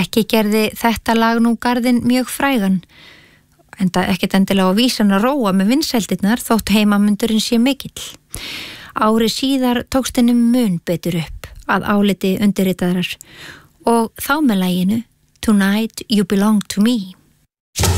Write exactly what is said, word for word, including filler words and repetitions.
Ekki gerði þetta lag nú garðinn mjög frægan, enda ekkert endilega á vísan að róa með vinsældirnar þótt heimamundurinn sé mikill. Ári síðar tókst henni mun betur upp að áliti undirritaðrar og þá með laginu Tonight You Belong to Me.